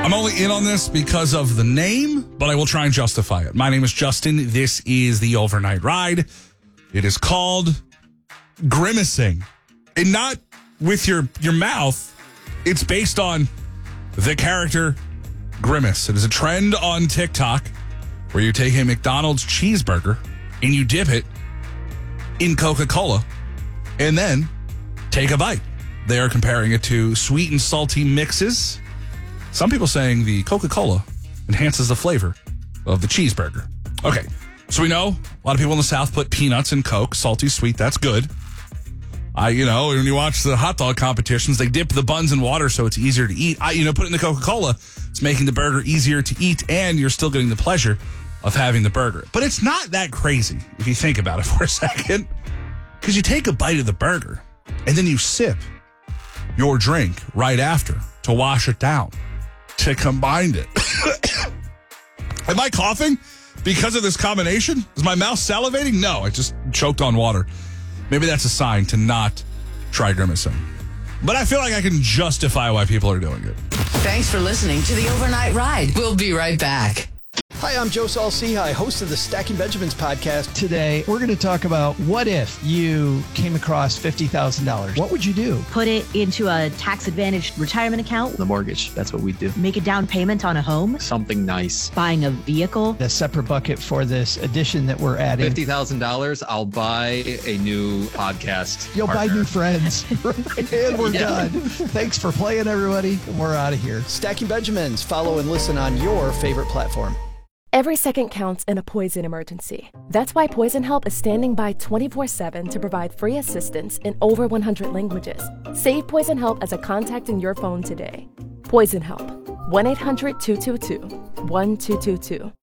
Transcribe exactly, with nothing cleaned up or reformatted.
I'm only in on this because of the name, but I will try and justify it. My name is Justin. This is the Overnight Ride. It is called grimacing. And not with your, your mouth. It's based on the character Grimace. It is a trend on TikTok where you take a McDonald's cheeseburger and you dip it in Coca-Cola and then take a bite. They are comparing it to sweet and salty mixes. Some people saying the Coca-Cola enhances the flavor of the cheeseburger. Okay, so we know a lot of people in the South put peanuts in Coke, salty, sweet, that's good. I, you know, when you watch the hot dog competitions, they dip the buns in water so it's easier to eat. I, you know, put it in the Coca-Cola, it's making the burger easier to eat, and you're still getting the pleasure of having the burger. But it's not that crazy if you think about it for a second, because you take a bite of the burger, and then you sip your drink right after to wash it down, to combine it. Am I coughing because of this combination? Is my mouth salivating? No, I just choked on water. Maybe that's a sign to not try grimacing. But I feel like I can justify why people are doing it. Thanks for listening to the Overnight Ride. We'll be right back. Hi, I'm Joe Saul-Sehy, host of the Stacking Benjamins podcast. Today, we're going to talk about what if you came across fifty thousand dollars. What would you do? Put it into a tax-advantaged retirement account. The mortgage, that's what we do. Make a down payment on a home. Something nice. Buying a vehicle. A separate bucket for this addition that we're adding. fifty thousand dollars, I'll buy a new podcast You'll partner. buy new friends. And we're Yeah. done. Thanks for playing, everybody. We're out of here. Stacking Benjamins. Follow and listen on your favorite platform. Every second counts in a poison emergency. That's why Poison Help is standing by twenty-four seven to provide free assistance in over one hundred languages. Save Poison Help as a contact in your phone today. Poison Help. one eight hundred two two two one two two two.